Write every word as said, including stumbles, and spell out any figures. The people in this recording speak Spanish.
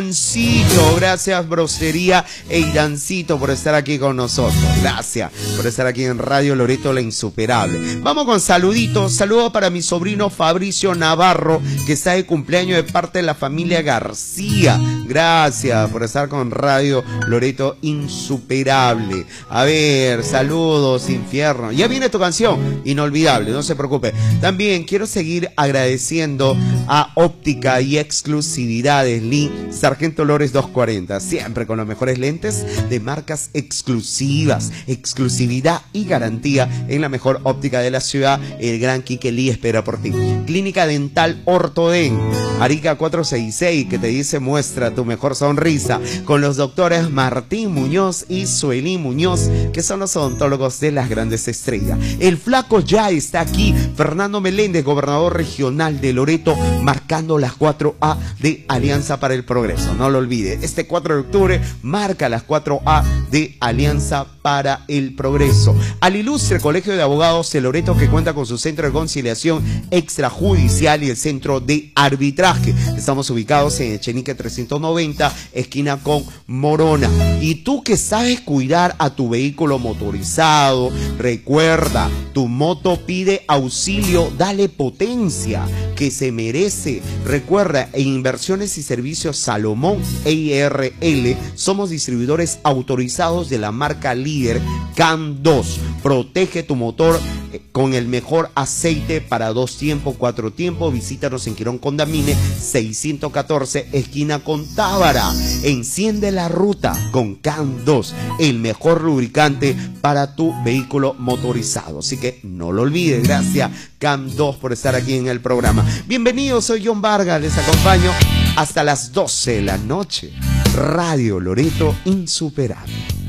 Irancito, gracias Brocería e Irancito por estar aquí con nosotros. Gracias por estar aquí en Radio Loreto, la insuperable. Vamos con saluditos. Saludos para mi sobrino Fabricio Navarro, que está de cumpleaños de parte de la familia García. Gracias por estar con Radio Loreto insuperable. A ver, saludos, infierno. Ya viene tu canción, inolvidable, no se preocupe. También quiero seguir agradeciendo a Óptica y Exclusividades Lee Sargento Lores doscientos cuarenta, siempre con los mejores lentes de marcas exclusivas, exclusividad y garantía en la mejor óptica de la ciudad. El gran Quique Lee espera por ti. Clínica Dental Ortoden, Arica cuatrocientos sesenta y seis, que te dice muestra tu mejor sonrisa, con los doctores Martín Muñoz y Suelí Muñoz, que son los odontólogos de las grandes estrellas. El flaco ya está aquí, Fernando Meléndez, gobernador regional de Loreto, marcando las cuatro A de Alianza para el Progreso. No lo olvide, este cuatro de octubre marca las cuatro A de Alianza para el Progreso. Al ilustre Colegio de Abogados de Loreto, que cuenta con su centro de conciliación extrajudicial y el centro de arbitraje. Estamos ubicados en Echenique trescientos noventa, esquina con Morona. Y tú que sabes cuidar a tu vehículo motorizado, recuerda, tu moto pide auxilio, dale potencia que se merece. Recuerda, en Inversiones y Servicios Salomón E I R L somos distribuidores autorizados de la marca líder C A M dos. Protege tu motor con el mejor aceite para dos tiempos, cuatro tiempos. Visítanos en Quirón Condamine seiscientos catorce, esquina con Tábara. Enciende la ruta con C A M dos, el mejor lubricante para tu vehículo motorizado. Así que no lo olvides. Gracias C A M dos por estar aquí en el programa. Bienvenidos, soy John Vargas, les acompaño hasta las doce de la noche. Radio Loreto insuperable.